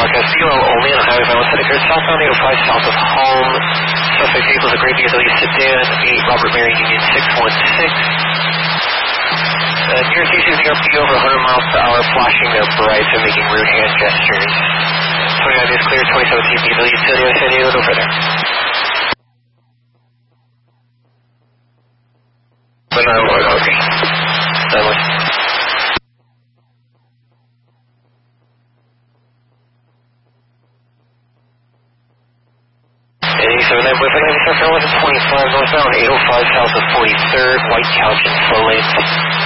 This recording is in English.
broadcast BOL only on highway violence that occurred southbound 805 south of home. Suspect vehicle is a Gray BMW sedan, 8 Robert Mary Union 616. Nearest using RP over 100 miles per hour, flashing their brights and making rude hand gestures. 29 is clear, 2017 BMW utility of San Diego, go further. But no, okay. That was. So then with an 1125 northbound, 805 south of 43rd, white couch and full length.